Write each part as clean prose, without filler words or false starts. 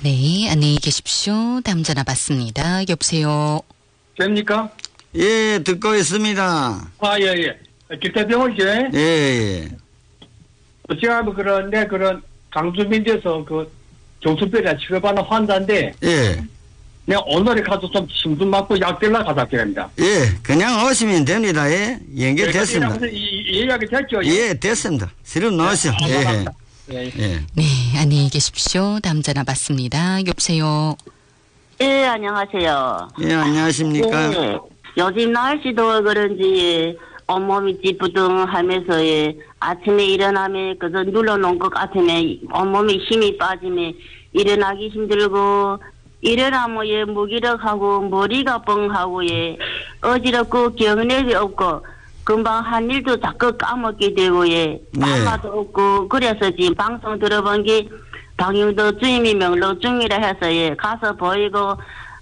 네, 안녕히 계십시오. 다음 전화 받습니다. 여보세요. 됩니까? 예, 듣고 있습니다. 아, 예, 예. 길태병원이지? 예, 예. 제가 그런 강주민대에서 정수병이나 치료받는 환자인데, 예. 내가 오늘에 가서 좀 심도 맞고 약 들라 가자 합니다. 예, 그냥 오시면 됩니다. 예, 연결됐습니다. 예약이 됐죠? 예, 됐습니다. 시름 넣으시오. 예. 예. 예. 네, 안녕히 계십시오. 다음 전화 받습니다. 여보세요. 예, 안녕하세요. 예, 안녕하십니까. 예, 요즘 날씨도 그런지 온몸이 찌뿌둥하면서 예, 아침에 일어나면 그저 눌러놓은 것 같으면 온몸에 힘이 빠지면 일어나기 힘들고 일어나면 예, 무기력하고 머리가 뻥하고 예, 어지럽고 경력이 없고 금방 한 일도 자꾸 까먹게 되고 예, 밤마도 없고 그래서 지금 방송 들어본 게 방영도 주임이 명로중이라 해서 예, 가서 보이고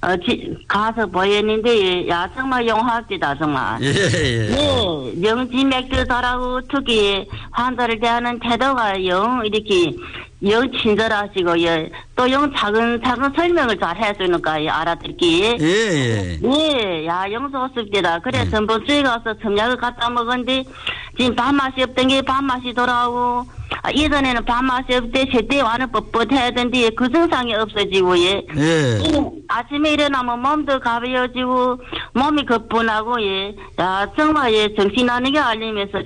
가서 보였는데 예, 야 정말 용합니다 정말. 예, 예. 예, 영지맥도 잘하고 특히 환자를 대하는 태도가 영 이렇게 영 친절하시고 예, 또 영 차근차근 설명을 잘 해주니까 예, 알아듣기. 예, 예. 예, 야 영수없습니다. 그래 전번 주에 가서 첨약을 갖다 먹었는데 지금 밥맛이 없던 게 밥맛이 돌아오고 예전에는 밥맛이 없대 제때 와는 뻣뻣해야 되는데 그 증상이 없어지고 예. 예. 아침에 일어나면 몸도 가벼워지고 몸이 거뿐하고 예. 야 정말 예 정신나는 게 알리면서.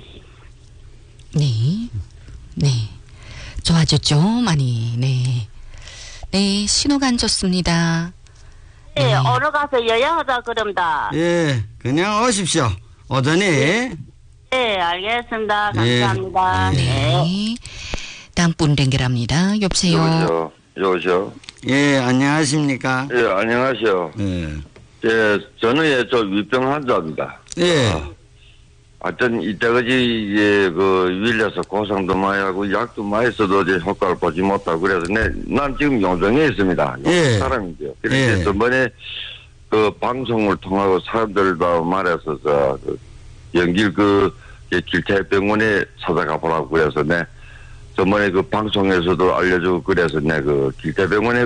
네, 네. 좋아졌죠? 많이, 네. 네, 신호가 안 좋습니다. 예, 오늘 가서 여행하자 그럽니다. 예, 그냥 오십시오. 오전에. 예, 알겠습니다. 감사합니다. 네. 다음 분 연결합니다. 여보세요. 여보세요. 예, 안녕하십니까. 예, 안녕하세요. 예. 예, 저는 예, 저 위병 환자입니다. 예. 하여튼 이때까지 예, 위려서 고생도 많이 하고 약도 많이 써도 이제 효과를 보지 못하고 그래서 난 지금 용정에 있습니다. 예. 사람인데요. 그래서 저번에 방송을 통하고 사람들과 말해서 연길 길태병원에 찾아가 보라고 그래서 저번에 방송에서도 알려주고 그래서 길태병원에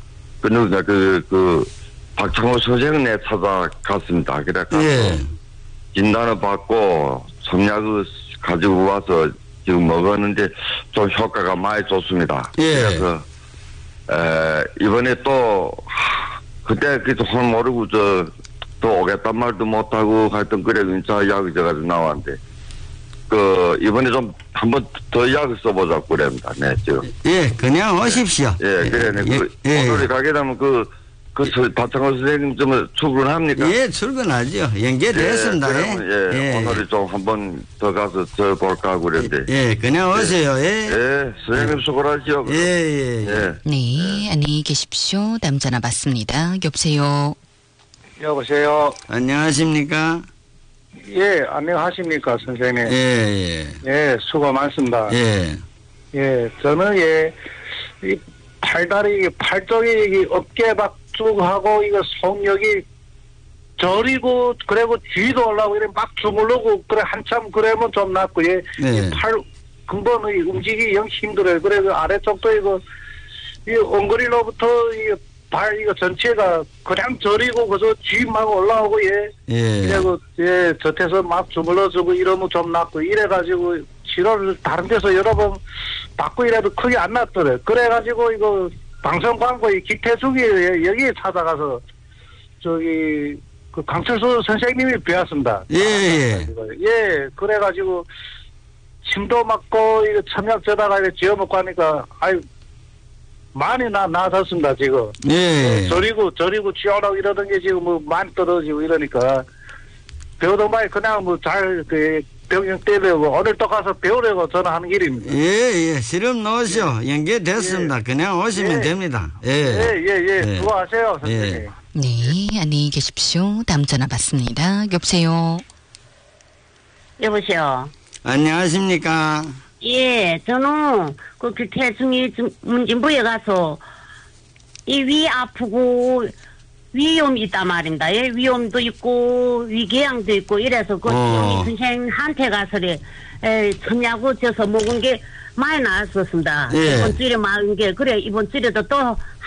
박창호 선생님 찾아갔습니다. 그래서 예. 진단을 받고 첨약을 가지고 와서 지금 먹었는데 좀 효과가 많이 좋습니다. 예. 그래서 이번에 또 그때 그래도 혼 모르고 또 오겠단 말도 못하고 하여튼 그래 진짜 약이 져가지고 나왔는데 이번에 좀 한번 더 약을 써보자고 그럽니다. 네, 지금. 예, 그냥 오십시오. 예, 그래. 오늘에 가게 되면 박창호 선생님 좀 출근합니까? 예, 출근하죠. 연결됐습니다. 예, 오늘이 좀 한번 더 가서 저 볼까 그랬는데. 예, 그냥 오세요. 예. 예, 선생님 수고하시오. 예. 네, 안녕히 계십시오. 다음 전화 받습니다. 여보세요. 여보세요. 안녕하십니까? 예, 안녕하십니까, 선생님. 예. 예, 수고 많습니다. 예. 예, 저는 이 팔다리, 팔쪽이 어깨 박죽하고 이거 속력이 저리고 그리고 뒤도 올라오고 이래 막 주물르고 그래 한참 그러면 좀 낫고 예. 네. 팔 근본의 움직이기 영 힘들어요. 그래 그 아래쪽도 이 엉거리로부터 발 전체가 그냥 저리고 그저 뒤 막 올라오고 예. 그리고 예 젖에서 막 주물러주고 이러면 좀 낫고 이래가지고 치료를 다른 데서 여러 번 받고 이래도 크게 안 났더래. 그래가지고 이거 방송 광고 이 기태숙이 여기에 찾아가서 강철수 선생님이 배웠습니다. 예. 그래가지고 침도 맞고 이거 첨약 저다가 지어먹고 하니까 많이 나아졌습니다 지금. 예. 저리고 지어라고 이러던 게 지금 많이 떨어지고 이러니까 배우던 바에 그냥 잘 병영 때려고 오늘 또 가서 배우려고 전화하는 길입니다. 예. 시름 넣으시오. 연결됐습니다. 그냥 오시면 됩니다. 예. 수고하세요, 선생님. 네, 안녕히 계십시오. 다음 전화 받습니다. 여보세요. 여보세요. 안녕하십니까? 예, 저는 태중이 문진부에 가서 이 위 아프고 위염이 있단 말입니다. 예, 위염도 있고 위궤양도 있고 이래서 선생한테 가서래 첨약을 져서 먹은 게 많이 나았었습니다. 예. 이번 주에 먹은 게 그래 이번 주에도 또